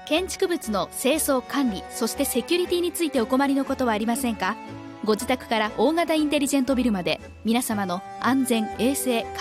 建築物の清掃管理、そしてセキュリティについてお困りのことはありませんか？ご自宅から大型インテリジェントビルまで、皆様の安全衛生